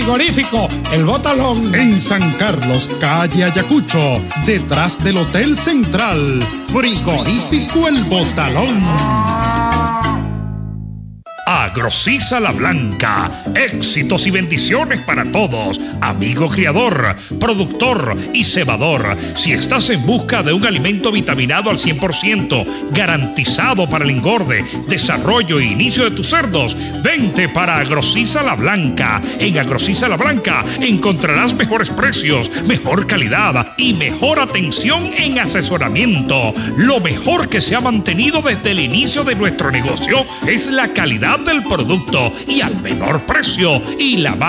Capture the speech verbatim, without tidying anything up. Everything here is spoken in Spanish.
Frigorífico El Botalón. En San Carlos, calle Ayacucho, detrás del Hotel Central. Frigorífico El Botalón. Agrosisa La Blanca, éxitos y bendiciones para todos, amigo criador, productor y cebador. Si estás en busca de un alimento vitaminado al cien por ciento, garantizado para el engorde, desarrollo e inicio de tus cerdos, vente para Agrosisa La Blanca. En Agrosisa La Blanca encontrarás mejores precios, mejor calidad y mejor atención en asesoramiento. Lo mejor que se ha mantenido desde el inicio de nuestro negocio es la calidad del producto y al menor precio y la